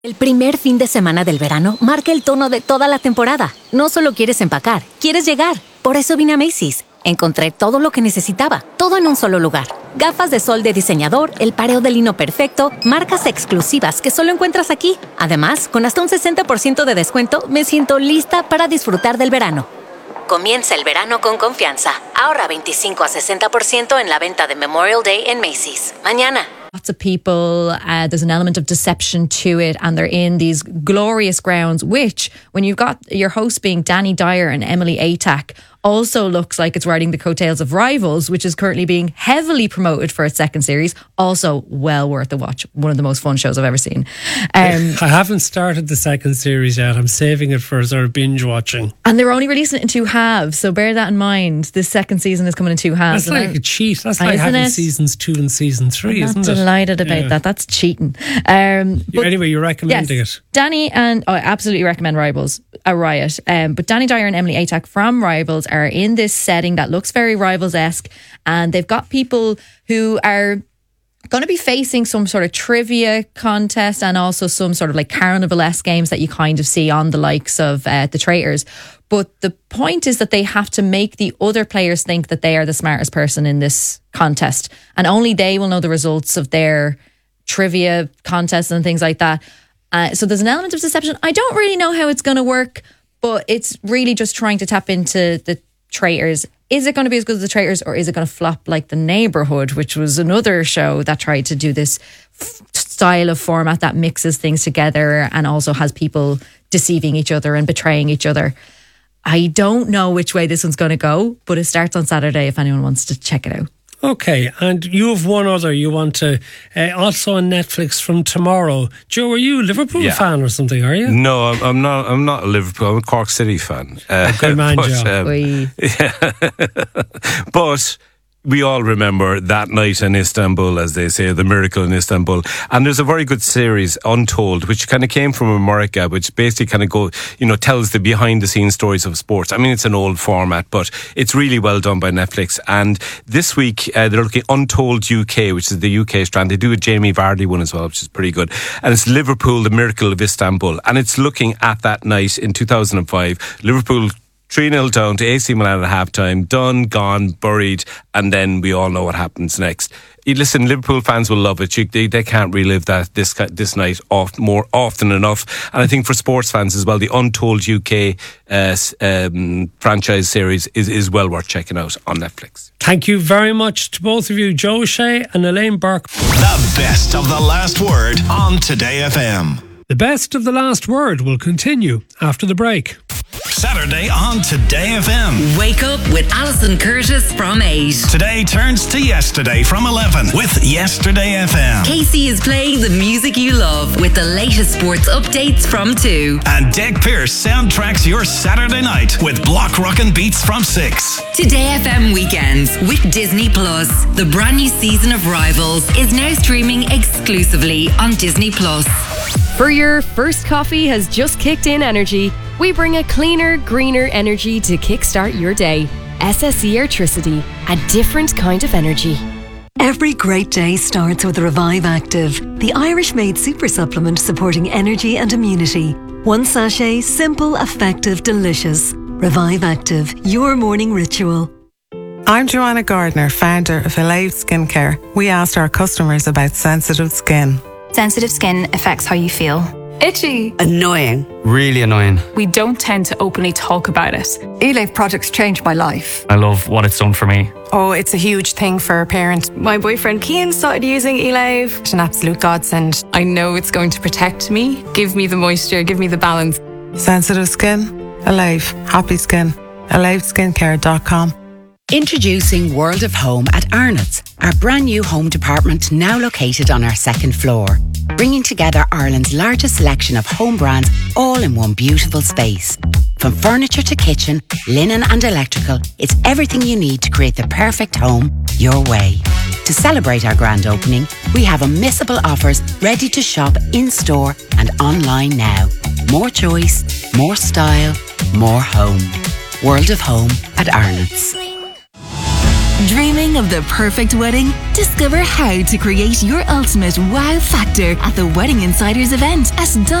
El primer fin de semana del verano marca el tono de toda la temporada. No solo quieres empacar, quieres llegar. Por eso vine a Macy's. Encontré todo lo que necesitaba, todo en un solo lugar. Gafas de sol de diseñador, el pareo de lino perfecto, marcas exclusivas que solo encuentras aquí. Además, con hasta un 60% de descuento, me siento lista para disfrutar del verano. Comienza el verano con confianza. Ahorra 25 a 60% en la venta de Memorial Day en Macy's. Mañana. Lots of people, there's an element of deception to it, and they're in these glorious grounds, which, when you've got your hosts being Danny Dyer and Emily Atack, also looks like it's riding the coattails of Rivals, which is currently being heavily promoted for its second series. Also well worth a watch. One of the most fun shows I've ever seen. I haven't started the second series yet. I'm saving it for sort of binge watching. And they're only releasing it in 2 halves, so bear that in mind. This second season is coming in 2 halves. That's like a cheat. That's like having seasons 2 and season 3, isn't it? I'm delighted about that. That's cheating. Anyway, you're recommending it. Danny and I absolutely recommend Rivals, a riot. But Danny Dyer and Emily Atack from Rivals are in this setting that looks very Rivals-esque, and they've got people who are going to be facing some sort of trivia contest and also some sort of like carnival-esque games that you kind of see on the likes of the Traitors. But the point is that they have to make the other players think that they are the smartest person in this contest, and only they will know the results of their trivia contests and things like that. So there's an element of deception. I don't really know how it's going to work, but it's really just trying to tap into the Traitors. Is it going to be as good as the Traitors, or is it going to flop like The Neighbourhood, which was another show that tried to do this style of format that mixes things together and also has people deceiving each other and betraying each other? I don't know which way this one's going to go, but it starts on Saturday if anyone wants to check it out. Okay, and you have one other you want to, also on Netflix from tomorrow. Joe, are you a Liverpool fan or something, are you? No, I'm not a Liverpool, I'm a Cork City fan. Good man, Joe. But we all remember that night in Istanbul, as they say, the miracle in Istanbul. And there's a very good series, Untold, which kind of came from America, which basically kind of tells the behind the scenes stories of sports. I mean, it's an old format, but it's really well done by Netflix. And this week, they're looking Untold UK, which is the UK strand. They do a Jamie Vardy one as well, which is pretty good. And it's Liverpool, the miracle of Istanbul. And it's looking at that night in 2005. Liverpool 3-0 down to AC Milan at half-time. Done, gone, buried, and then we all know what happens next. Listen, Liverpool fans will love it. They can't relive that this night more often enough. And I think for sports fans as well, the Untold UK franchise series is well worth checking out on Netflix. Thank you very much to both of you, Joe Shea and Elaine Burke. The best of the last word on Today FM. The best of the last word will continue after the break. Saturday on Today FM. Wake up with Alison Curtis from 8. Today turns to yesterday from 11 with Yesterday FM. Casey is playing the music you love with the latest sports updates from 2. And Dec Pearce soundtracks your Saturday night with Block Rockin' Beats from 6. Today FM weekends with Disney Plus. The brand new season of Rivals is now streaming exclusively on Disney Plus. For your first coffee has just kicked in energy, we bring a cleaner, greener energy to kickstart your day. SSE Airtricity, a different kind of energy. Every great day starts with Revive Active, the Irish-made super supplement supporting energy and immunity. 1 sachet, simple, effective, delicious. Revive Active, your morning ritual. I'm Joanna Gardner, founder of Alive Skincare. We asked our customers about sensitive skin. Sensitive skin affects how you feel. Itchy. Annoying. Really annoying. We don't tend to openly talk about it. Elave products changed my life. I love what it's done for me. Oh, it's a huge thing for parents. My boyfriend Cian started using Elave. It's an absolute godsend. I know it's going to protect me, give me the moisture, give me the balance. Sensitive skin? Alive. Happy skin. AliveSkincare.com. Introducing World of Home at Arnott's, our brand new home department now located on our 2nd floor. Bringing together Ireland's largest selection of home brands all in one beautiful space. From furniture to kitchen, linen and electrical, it's everything you need to create the perfect home your way. To celebrate our grand opening, we have unmissable offers ready to shop in-store and online now. More choice, more style, more home. World of Home at Arnott's. Dreaming of the perfect wedding? Discover how to create your ultimate wow factor at the Wedding Insiders event at